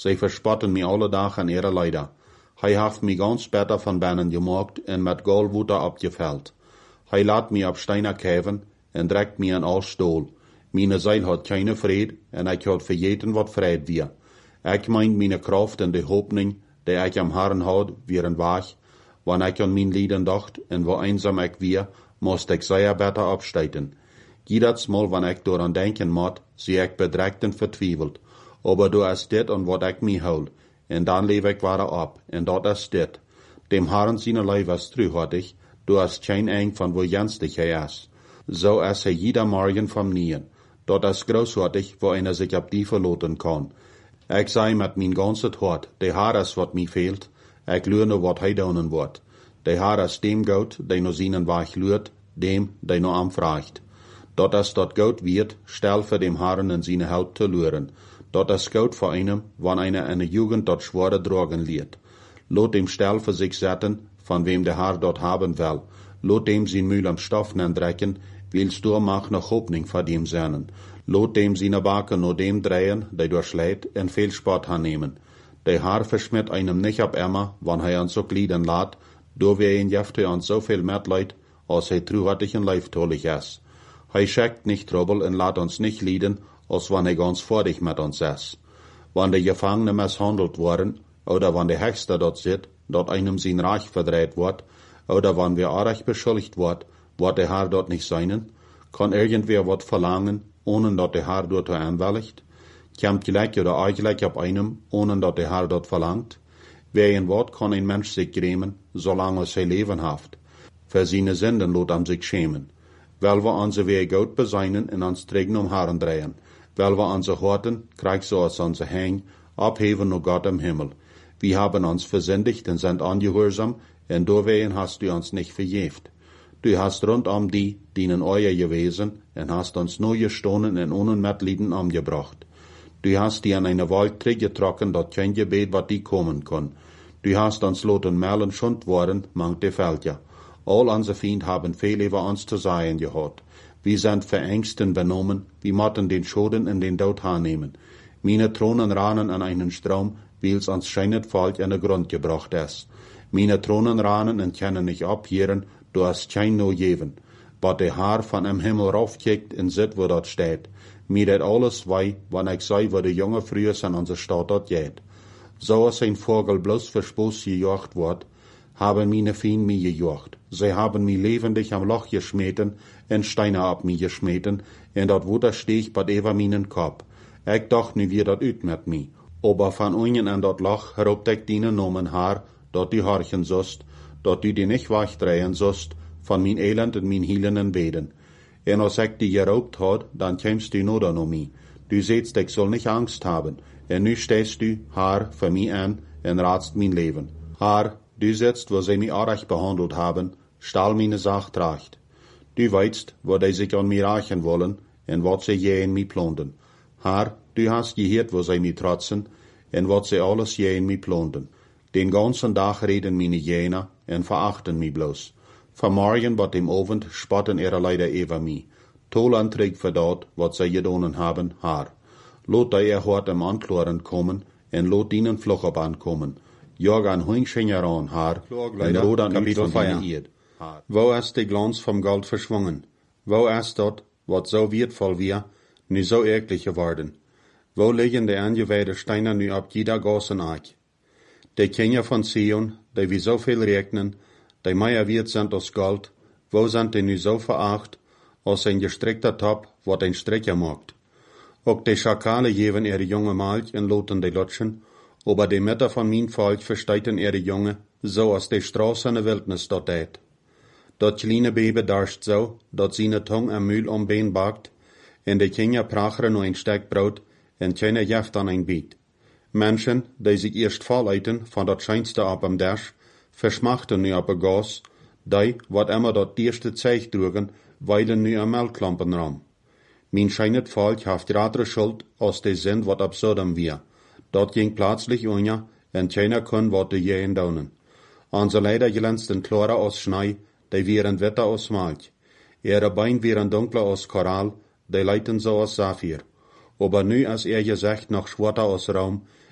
Zij verspotten mij alle dagen en ihre Leider. Hij heeft mij ganz beter van binnen gemaakt en met Goldwater opgeveld. Hij laat mij op steiner kijven en trekt mij in al stoel. Mijn ziel had keine vrede en ik had vergeten wat vrede weer. Ik meint mijn kracht en de hoopning die ik am Herren had, weer waag. Wanneer ik aan mijn Lieden dacht en wo einsam ik weer, moest ik zeer beter opstijten. Jedes Mal, wanneer ik daaraan denken moet, zie ik bedrekt en vertwijfeld. Aber du is dit aan wat ik mij houd. En dan leef ik weer op, en dat is dit. Dem Herren zijn lijf is truhartig, du hast geen eng van wo jenstig hij is. Zo is hij jeder morgen van nien. Dat is großartig, wo einer sich op die verloten kan. Ik zei met mijn ganze hart, de Herr is wat mij fehlt, ik leer nu wat hij doen wordt. De Herr is dem Gott, die nu seinen Weg leert, dem, die nu aanvraagt. Dat is dat Gott wird, stel voor dem Herren in seine Help te luren. Dat is Gott voor einem, wann einer in de Jugend dat schwere drogen leert. Lot dem stel voor zich zetten, van wem de Herr dat haben will. Lot dem zijn Mühl am Stoff drecken, willst du mag noch Hoffnung voor dem seinen. Lot dem seine Baken nur dem drehen, die durchschlägt, en viel Sport nemen. De Herr verschmiert einem nicht ab immer, wann hij uns so glieden laat, do wir ihn jefte uns so viel Mitleid, als hij truhartig en leiftolig is. Hij schickt nicht Trouble en laat uns nicht lieden, als wann hij ganz vordig mit uns is. Wann de Gefangene misshandelt worden, oder wann de Hechster dort zit, dat einem sein Reich verdreht wordt, oder wann wir arg beschuldigt wordt de Herr dort nicht seinen, kann irgendwer wat verlangen, ohne dat de Herr dort aanwilligt? Kommt gleich oder eigentlich ab einem, ohne dat de Herr dort verlangt? Wer ein Wort kann ein Mensch sich grämen, solange es sein Leben haft? Für seine Sünden lot am sich schämen. Weil wir unsere Wege gut beseinen und uns trägen Herren drehen. Weil wir unsere Horten, krieg so als unser Häng, abheben nur Gott im Himmel. Wir haben uns versündigt und sind ungehorsam, und deswegen hast du uns nicht verjeft. Du hast rund um die in euer gewesen, und hast uns nur gestohlen und ohne Mitleiden umgebracht. Du hast die an eine Wald getrocken, dat kein Gebet wat die kommen kann. Du hast uns loten melden schund worden, mangt de Völker. All unsere Feind haben viel über uns zu sagen gehört. Wir sind verängsten benommen, wir motten den Schoden in den Tod annehmen. Meine Thronen ranen an einen Strom, wils uns scheinet Volk in den Grund gebracht ist. Meine Thronen ranen und können nicht abhören, du hast kein no geben. Wat der Herr von am Himmel raufkickt und sit, wo dort steht. Mir dat alles wei, wann ich sei, wo de junge früher an unserer Stadt dort geht. So als ein Vogel bloß für Spaß gejocht wird, haben meine Fien mir gejocht. Sie haben mir lebendig am Loch geschmeten und Steine ab mir geschmeten, und dort Wutter steh bei über meinen Kopf. Ich dacht nie wie dat üt mit mi. Aber von unten an dort Loch robt ich dinen Nomen Haar, dort die horchen sost, dort die nicht wachdrehen sost, von min Elend und min hielenden Beden. En als ich die geraubt hat, dann kämst du nur da noch mi. Du sehtst, ich soll nicht Angst haben. En nu stehst du, Herr, für mich an, en ratst mein Leben. Herr, du sitzt, wo sie mich arg behandelt haben, stahl meine Sach tracht. Du weißt, wo die sich an mir rächen wollen, en wat sie je in mich plonden. Herr, du hast gehört, wo sie mich trotzen, en wat sie alles je in mich plonden. Den ganzen Tag reden meine Jener, en verachten mich bloß. Vanmorgen wat dem Abend spotten ihre Leider über mich. Tollanträg für dort, wat sie gedonen haben, Herr. Lot ihr hort am Ankloren kommen, en lot ihnen Fluch ab ankommen. Jag an Hüngschenger an, Herr, en rot an üt von deine Erd. Wo ist der Glanz vom Gold verschwungen? Wo ist dort, wat so wertvoll wir, nu so eklig geworden? Wo liegen die angeweide Steine nu ab jeder Gassen Eich? Die Kinder von Zion, die wie so viel regnen, die mehr wert sind als Gold, wo sind die nu so veracht, als ein gestrickter Top, wat ein Stricker macht? Auch die Schakale geben ihre junge Malch en loten die Lutschen, aber die Mütter von mein Volk versteiten ihre Junge, so als die Straße in der Wildnis dort ät. Dat kleine Baby darscht so, dat seine Tung am Mühl um Bein bakt, en die Kinder pracheren nur ein Stück Brot, en keine Jeft an ein Biet. Menschen, die sich erst volleiten von dat Scheinste ab am Dash, verschmachten nu ab a Gas, die, wat immer dat erste Zeich trugen, weilen nu am Melkklampen ram. Mein scheinet Volk haft radere Schuld, als die sind, wat absurdum wir. Dat ging plötzlich unja, en keiner kun wat de jähen daunen. Unser Leider glänzten klarer aus Schnee, die wären wetter aus Malch. Ihre Bein wären dunkler aus Korall, die leiten so aus Saphir. Aber nu, als gesagt noch schwarzer aus Raum,